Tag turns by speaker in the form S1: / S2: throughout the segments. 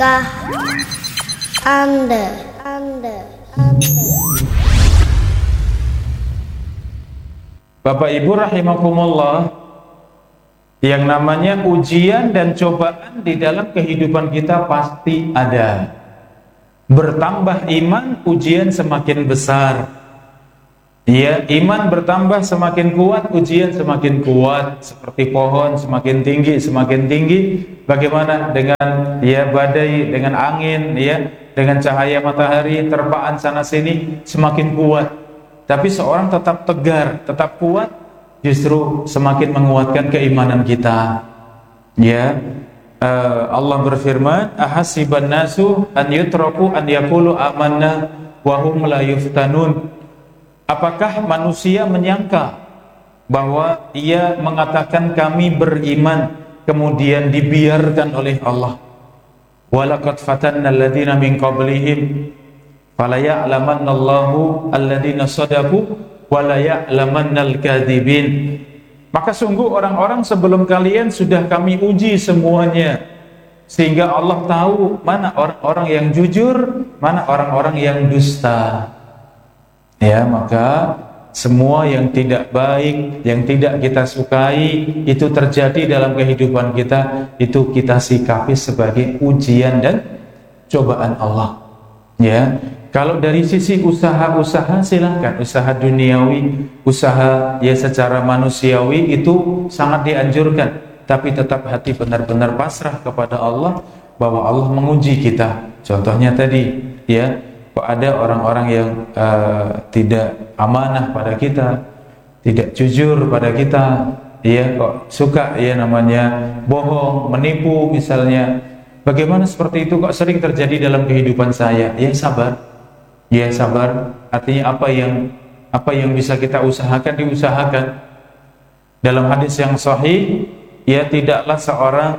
S1: Kah Anda.
S2: Bapak Ibu rahimakumullah, yang namanya ujian dan cobaan di dalam kehidupan kita pasti ada. Bertambah iman, ujian semakin besar. Ya, iman bertambah semakin kuat, ujian semakin kuat. Seperti pohon semakin tinggi. Bagaimana dengan badai, dengan angin, dengan cahaya matahari, terpaan sana sini semakin kuat. Tapi seorang tetap tegar, tetap kuat, justru semakin menguatkan keimanan kita. Allah berfirman, ahasiban nasu an yutraku an yaqulu amanna wa hum la yuftanun. Apakah manusia menyangka bahwa ia mengatakan kami beriman kemudian dibiarkan oleh Allah? Walaqad fatanna alladziina min qablihim fala ya'lamannallahu alladziina shadaqu wa la ya'lamannal kadzibin. Maka sungguh orang-orang sebelum kalian sudah kami uji semuanya, sehingga Allah tahu mana orang-orang yang jujur, mana orang-orang yang dusta. Maka semua yang tidak baik, yang tidak kita sukai, itu terjadi dalam kehidupan kita, itu kita sikapi sebagai ujian dan cobaan Allah. Kalau dari sisi usaha-usaha, silahkan usaha duniawi, usaha secara manusiawi itu sangat dianjurkan, tapi tetap hati benar-benar pasrah kepada Allah, bahwa Allah menguji kita. Contohnya tadi, kok ada orang-orang yang tidak amanah pada kita, tidak jujur pada kita, kok suka namanya bohong, menipu misalnya. Bagaimana seperti itu kok sering terjadi dalam kehidupan saya? Sabar. Sabar. Artinya apa yang bisa kita usahakan, diusahakan. Dalam hadis yang sahih, tidaklah seorang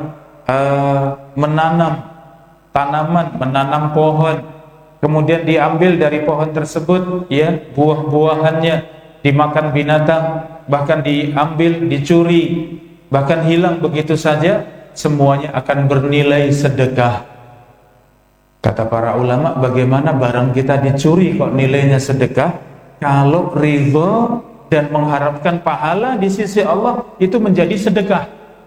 S2: menanam tanaman, menanam pohon, kemudian diambil dari pohon tersebut, buah-buahannya dimakan binatang, bahkan diambil, dicuri, bahkan hilang begitu saja, semuanya akan bernilai sedekah. Kata para ulama, bagaimana barang kita dicuri kok nilainya sedekah? Kalau ridho dan mengharapkan pahala di sisi Allah, itu menjadi sedekah.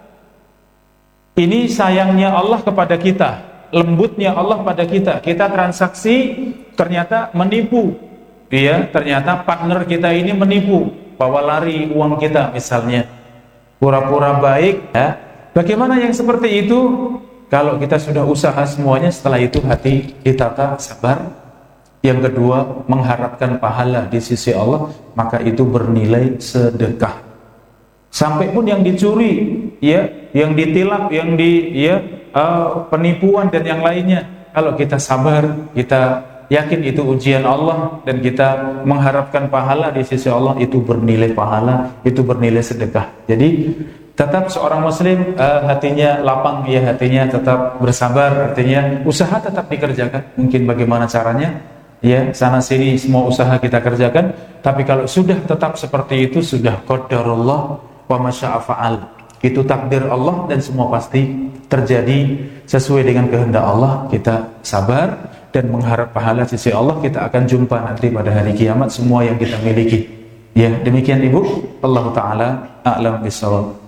S2: Ini sayangnya Allah kepada kita, lembutnya Allah pada kita. Kita transaksi, ternyata menipu. Ternyata partner kita ini menipu, bawa lari uang kita misalnya, pura-pura baik. Bagaimana yang seperti itu? Kalau kita sudah usaha semuanya, setelah itu hati kita sabar. Yang kedua, mengharapkan pahala di sisi Allah, maka itu bernilai sedekah. Sampai pun yang dicuri, yang ditilap, yang penipuan dan yang lainnya, kalau kita sabar, kita yakin itu ujian Allah, dan kita mengharapkan pahala di sisi Allah, itu bernilai pahala, itu bernilai sedekah. Jadi tetap seorang muslim hatinya lapang, hatinya tetap bersabar, artinya usaha tetap dikerjakan. Mungkin bagaimana caranya, sana sini semua usaha kita kerjakan. Tapi kalau sudah tetap seperti itu, sudah qadarullah wa masya'a fa'al, itu takdir Allah dan semua pasti terjadi sesuai dengan kehendak Allah. Kita sabar dan mengharap pahala sisi Allah. Kita akan jumpa nanti pada hari kiamat semua yang kita miliki. Demikian Ibu, Allah Ta'ala a'lam bishawab.